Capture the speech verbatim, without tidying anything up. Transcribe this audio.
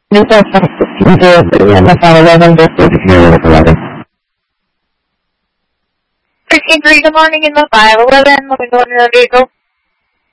Nissan five eleven, fifteen three, good morning in the five eleven. Let me go into the vehicle.